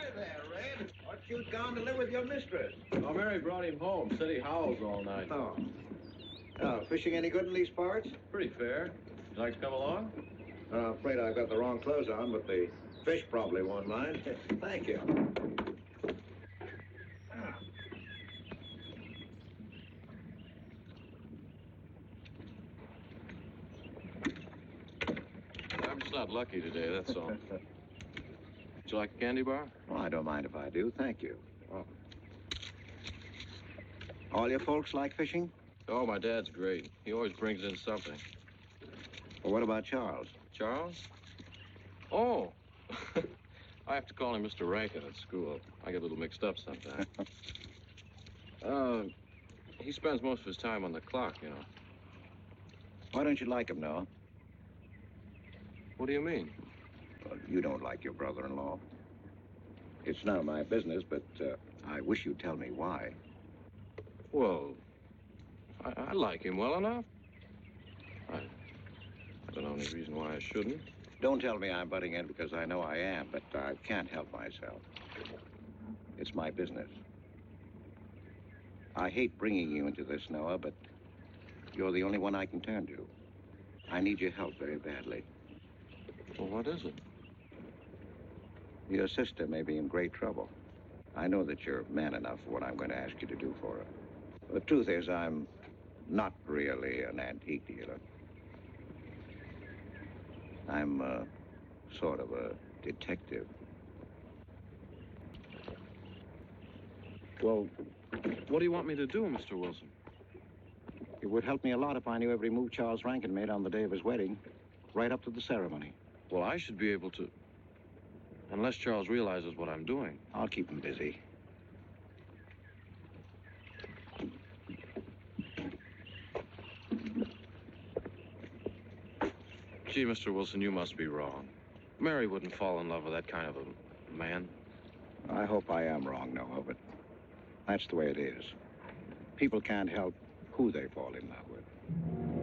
Hi there, Red. What you gone to live with your mistress? Oh, Mary brought him home. Said he howls all night. Oh. Oh, fishing any good in these parts? Pretty fair. You like to come along? I'm afraid I've got the wrong clothes on, but the fish probably won't mind. Thank you. I'm just not lucky today, that's all. Would you like a candy bar? Well, I don't mind if I do. Thank you. Oh. All your folks like fishing? Oh, my dad's great. He always brings in something. Well, what about Charles? Charles? Oh. I have to call him Mr. Rankin at school. I get a little mixed up sometimes. He spends most of his time on the clock, you know. Why don't you like him, Noah? What do you mean? Well, you don't like your brother-in-law. It's none of my business, but I wish you'd tell me why. Well, I like him well enough. I don't know any reason why I shouldn't. Don't tell me I'm butting in because I know I am, but I can't help myself. It's my business. I hate bringing you into this, Noah, but you're the only one I can turn to. I need your help very badly. Well, what is it? Your sister may be in great trouble. I know that you're man enough for what I'm going to ask you to do for her. The truth is, I'm not really an antique dealer. I'm sort of a detective. Well, what do you want me to do, Mr. Wilson? It would help me a lot if I knew every move Charles Rankin made on the day of his wedding, right up to the ceremony. Well, I should be able to, unless Charles realizes what I'm doing. I'll keep him busy. Gee, Mr. Wilson, you must be wrong. Mary wouldn't fall in love with that kind of a man. I hope I am wrong, Noah, but that's the way it is. People can't help who they fall in love with.